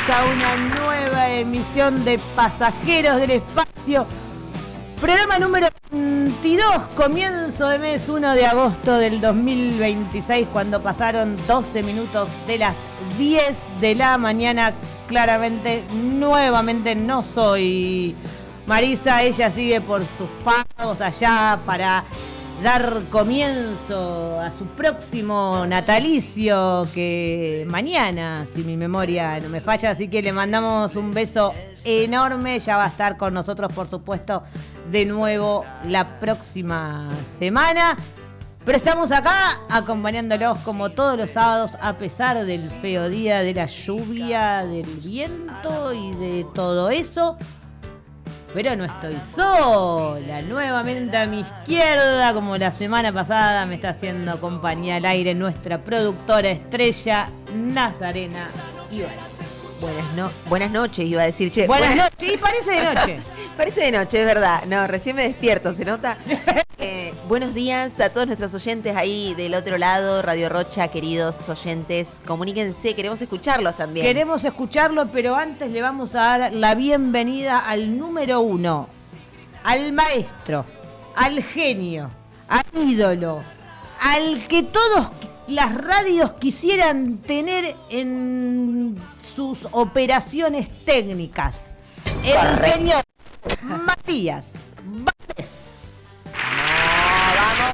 a una nueva emisión de Pasajeros del Espacio. Programa número 22, comienzo de mes 1 de agosto del 2026, cuando pasaron 12 minutos de las 10 de la mañana. Claramente, nuevamente no soy Marisa, ella sigue por sus pagos allá para dar comienzo a su próximo natalicio, que mañana, si mi memoria no me falla, así que le mandamos un beso enorme. Ya va a estar con nosotros, por supuesto, de nuevo la próxima semana, pero estamos acá acompañándolos como todos los sábados, a pesar del feo día, de la lluvia, del viento y de todo eso. Pero no estoy sola, nuevamente a mi izquierda, como la semana pasada, me está haciendo compañía al aire nuestra productora estrella, Nazarena Ibáñez. Buenas noches, iba a decir, che. Buenas noches, y parece de noche. Parece de noche, es verdad. No, recién me despierto, ¿se nota? Buenos días a todos nuestros oyentes ahí del otro lado, Radio Rocha, queridos oyentes. Comuníquense, queremos escucharlos también. Queremos escucharlo, pero antes le vamos a dar la bienvenida al número 1, al maestro, al genio, al ídolo, al que todos las radios quisieran tener en sus operaciones técnicas. El señor Matías Valdés. Vamos.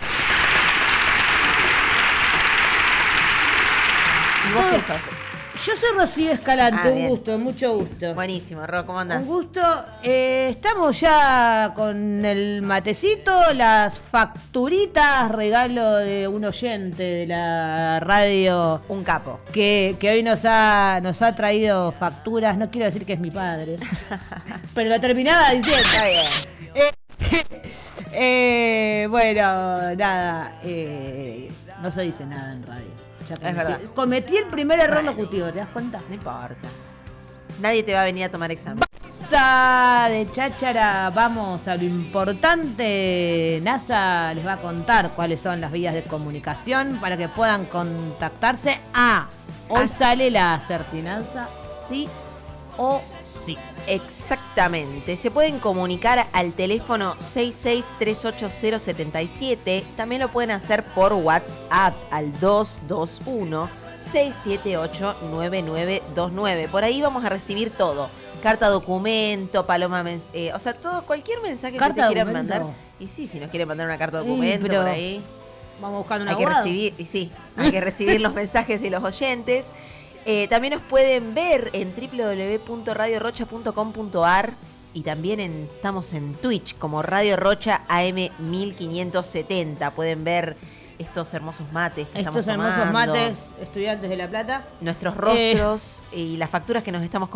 ¿Y vos qué sos? Yo soy Rocío Escalante, un gusto, mucho gusto. Buenísimo, Ro, ¿cómo andás? Un gusto. Estamos ya con el matecito, las facturitas, regalo de un oyente de la radio. Un capo. Que hoy nos ha traído facturas. No quiero decir que es mi padre, pero lo terminaba diciendo. Está bien. Bueno, nada. No se dice nada en radio. Es verdad. Cometí el primer error locutivo, ¿te das cuenta? No importa. Nadie te va a venir a tomar examen. Basta de cháchara, vamos a lo importante. NASA les va a contar cuáles son las vías de comunicación para que puedan contactarse. Hoy sale la acertinanza, sí o sí. Exactamente. Se pueden comunicar al teléfono 66380077. También lo pueden hacer por WhatsApp al 221-678-9929. Por ahí vamos a recibir todo. Carta, documento, paloma, o sea, todo, cualquier mensaje que ustedes quieran mandar. Y sí, si nos quieren mandar una carta, documento, por ahí. Vamos buscando una hay que recibir los mensajes de los oyentes. También nos pueden ver en www.radiorocha.com.ar y también estamos en Twitch como Radio Rocha AM 1570. Pueden ver estos hermosos mates que estamos tomando. Estos hermosos mates, estudiantes de La Plata. Nuestros rostros y las facturas que nos estamos